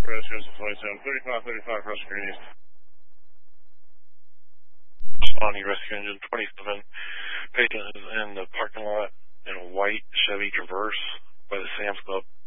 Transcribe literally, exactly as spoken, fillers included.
Press, twenty-seven thirty-five thirty-five, Rescue Green East. Responding rescue engine twenty-seven. Patient is in the parking lot in a white Chevy Traverse by the Sam's Club.